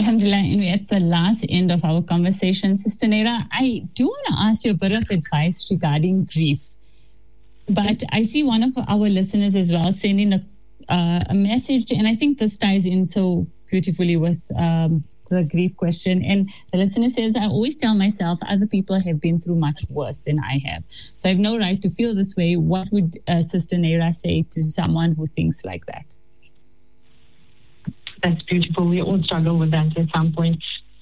Alhamdulillah, and we're at the last end of our conversation. Sister Naira, I do want to ask you a bit of advice regarding grief. But I see one of our listeners as well sending a message, and I think this ties in so beautifully with the grief question. And the listener says, I always tell myself other people have been through much worse than I have, so I have no right to feel this way. What would Sister Naira say to someone who thinks like that? That's beautiful. We all struggle with that at some point.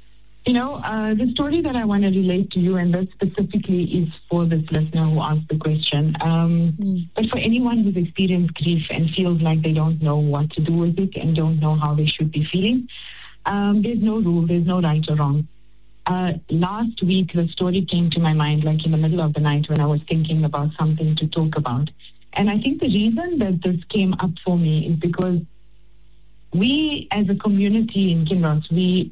The story that I want to relate to you, and this specifically is for this listener who asked the question, but for anyone who's experienced grief and feels like they don't know what to do with it and don't know how they should be feeling, there's no rule, there's no right or wrong. Last week, the story came to my mind like in the middle of the night when I was thinking about something to talk about. And I think the reason that this came up for me is because we as a community in Kinross, we've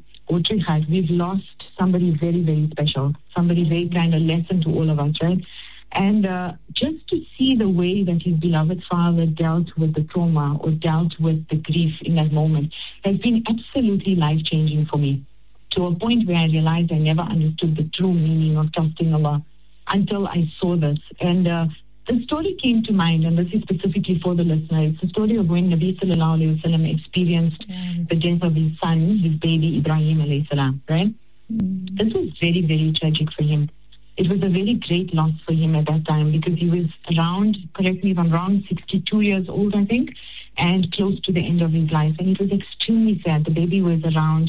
lost somebody very, very special, somebody very kind of lesson to all of us, right? And just to see the way that his beloved father dealt with the trauma or dealt with the grief in that moment has been absolutely life-changing for me, to a point where I realized I never understood the true meaning of trusting Allah until I saw this. And the story came to mind, and this is specifically for the listener. It's the story of when Nabi Sallallahu Alaihi Wasallam experienced the death of his son, his baby Ibrahim Alayhi Salam, right? This was very, very tragic for him. It was a very great loss for him at that time because he was around, correct me if I'm wrong, 62 years old, I think, and close to the end of his life. And it was extremely sad. The baby was around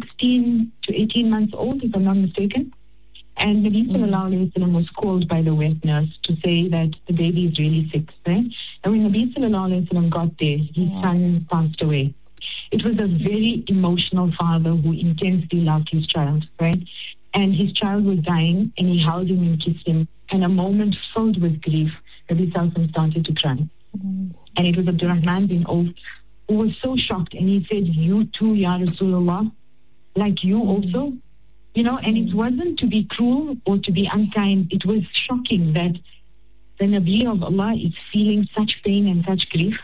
16 to 18 months old, if I'm not mistaken. And Nabi Sallallahu Alaihi Wasallam was called by the wet nurse to say that the baby is really sick, right? And when Nabi Sallallahu Alaihi Wasallam got there, his son passed away. It was a very emotional father who intensely loved his child, right? And his child was dying, and he held him and kissed him. And a moment filled with grief, Nabi Sallallahu Alaihi Wasallam started to cry. And it was Abdurrahman bin Auf who was so shocked, and he said, "You too, Ya Rasulullah? Like you also?" And it wasn't to be cruel or to be unkind. It was shocking that the Nabi of Allah is feeling such pain and such grief.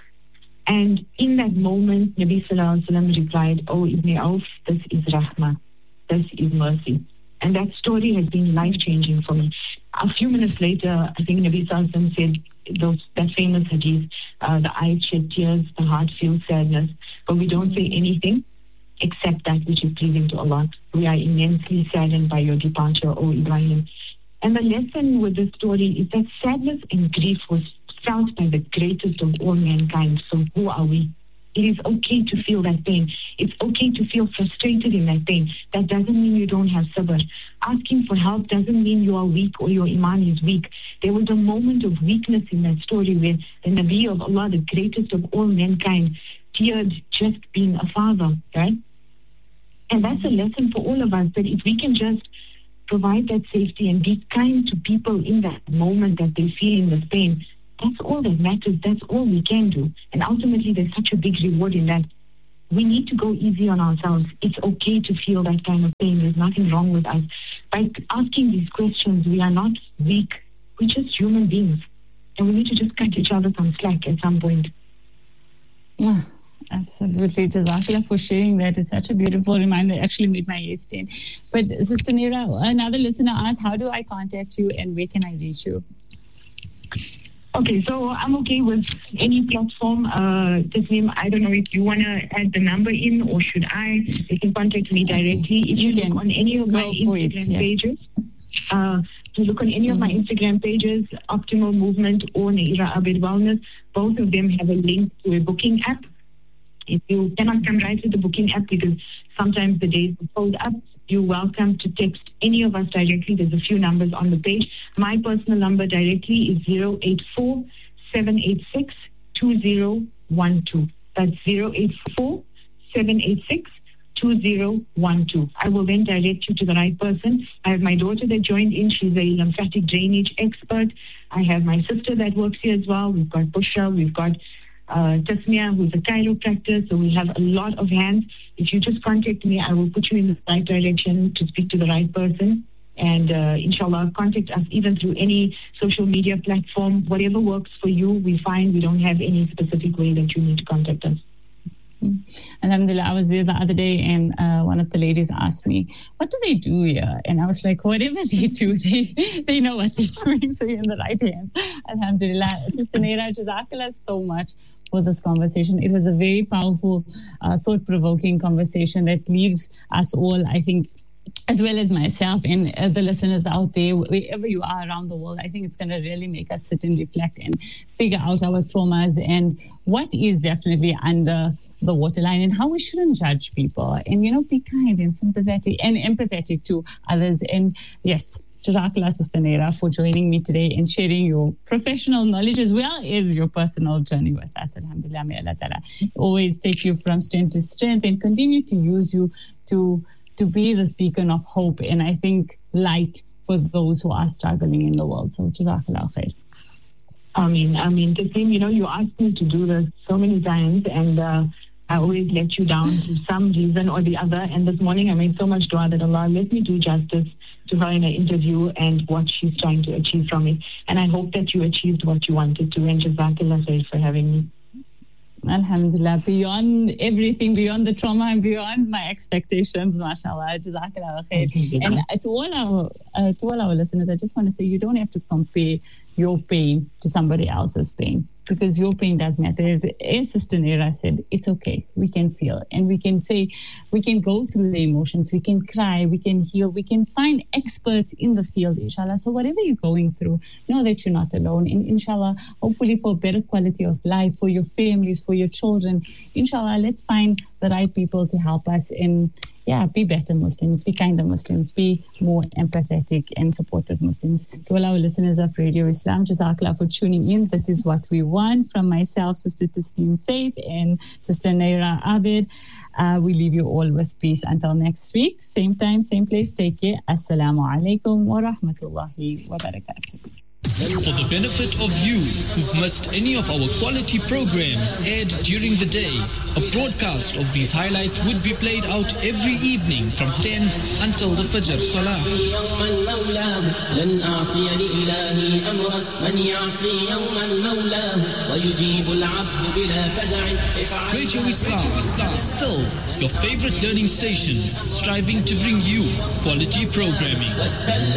And in that moment, Nabi Sallallahu Alaihi Wasallam replied, "Oh, Ibn Auf, this is rahmah. This is mercy." And that story has been life-changing for me. A few minutes later, I think Nabi Sallallahu Alaihi Wasallam said that famous hadith, the eyes shed tears, the heart feels sadness, but we don't say anything except that which is pleasing to Allah. We are immensely saddened by your departure, O Ibrahim. And the lesson with this story is that sadness and grief was felt by the greatest of all mankind. So who are we? It is okay to feel that pain. It's okay to feel frustrated in that pain. That doesn't mean you don't have sabr. Asking for help doesn't mean you are weak or your iman is weak. There was a moment of weakness in that story where the Nabi of Allah, the greatest of all mankind, teared just being a father, right? And that's a lesson for all of us, that if we can just provide that safety and be kind to people in that moment that they're feeling this pain, that's all that matters. That's all we can do. And ultimately, there's such a big reward in that. We need to go easy on ourselves. It's okay to feel that kind of pain. There's nothing wrong with us. By asking these questions, we are not weak. We're just human beings. And we need to just cut each other some slack at some point. Yeah. Absolutely. Jazakallah for sharing that. It's such a beautiful reminder. It actually made my ears stain. But Sister Naira, another listener asked, how do I contact you and where can I reach you? Okay, so I'm okay with any platform. Tasneem, I don't know if you want to add the number in or should I? You can contact me directly. If you look on any of my Instagram pages, to look on any of my Instagram pages, Optimal Movement or Naira Abid Wellness, both of them have a link to a booking app. If you cannot come right to the booking app because sometimes the days are filled up, you're welcome to text any of us directly. There's a few numbers on the page. My personal number directly is 084-786-2012. That's 084-786-2012. I will then direct you to the right person. I have my daughter that joined in. She's a lymphatic drainage expert. I have my sister that works here as well. We've got Bushra. We've got Tasmia, who's a chiropractor, so we have a lot of hands. If you just contact me, I will put you in the right direction to speak to the right person. And inshallah, contact us even through any social media platform. Whatever works for you, we find we don't have any specific way that you need to contact us. Alhamdulillah, I was there the other day and one of the ladies asked me, what do they do here? And I was like, whatever they do, they know what they're doing, so you're in the right hands. Alhamdulillah. Sister Naira, Jazakallah so much for this conversation. It was a very powerful, thought-provoking conversation that leaves us all, I think, as well as myself and the listeners out there, wherever you are around the world, I think it's going to really make us sit and reflect and figure out our traumas and what is definitely under the waterline and how we shouldn't judge people and, be kind and sympathetic and empathetic to others. And yes, Jazakallah, Sister Naira, for joining me today and sharing your professional knowledge as well as your personal journey with us. Alhamdulillah, may Allah Ta'ala always take you from strength to strength and continue to use you to be this beacon of hope and I think light for those who are struggling in the world. So Jazakallah khair. Tasneem, you asked me to do this so many times and I always let you down for some reason or the other. And this morning I made so much dua that Allah let me do justice to her in an interview and what she's trying to achieve from it. And I hope that you achieved what you wanted to. And Jazakallah khair for having me. Alhamdulillah, beyond everything, beyond the trauma and beyond my expectations, mashallah, jazakallah khair. And to all our listeners, I just want to say you don't have to compare your pain to somebody else's pain because your pain does matter. As Sister Naira said, it's okay. We can feel and we can go through the emotions, we can cry, we can heal, we can find experts in the field, inshallah. So whatever you're going through, know that you're not alone. And inshallah, hopefully for a better quality of life, for your families, for your children, inshallah, let's find the right people to help us in be better Muslims, be kinder Muslims, be more empathetic and supportive Muslims. To all our listeners of Radio Islam, Jazakallah for tuning in. This is what we want from myself, Sister Tasneem Saif and Sister Naira Abid. We leave you all with peace until next week. Same time, same place. Take care. Assalamu alaikum wa rahmatullahi wa barakatuh. For the benefit of you who've missed any of our quality programs aired during the day, a broadcast of these highlights would be played out every evening from 10 until the Fajr Salah. Radio Islam, still your favorite learning station, striving to bring you quality programming.